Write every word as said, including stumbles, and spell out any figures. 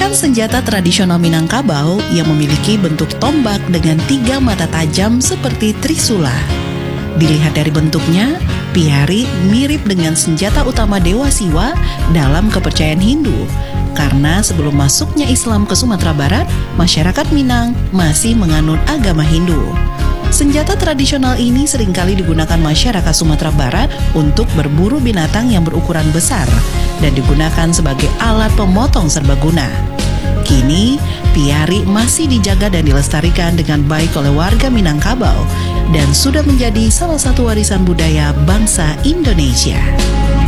merupakan senjata tradisional Minangkabau yang memiliki bentuk tombak dengan tiga mata tajam seperti trisula. Dilihat dari bentuknya, Pihari mirip dengan senjata utama Dewa Siwa dalam kepercayaan Hindu. Karena sebelum masuknya Islam ke Sumatera Barat, masyarakat Minang masih menganut agama Hindu. Senjata tradisional ini seringkali digunakan masyarakat Sumatera Barat untuk berburu binatang yang berukuran besar dan digunakan sebagai alat pemotong serbaguna. Kini, Pihari masih dijaga dan dilestarikan dengan baik oleh warga Minangkabau dan sudah menjadi salah satu warisan budaya bangsa Indonesia.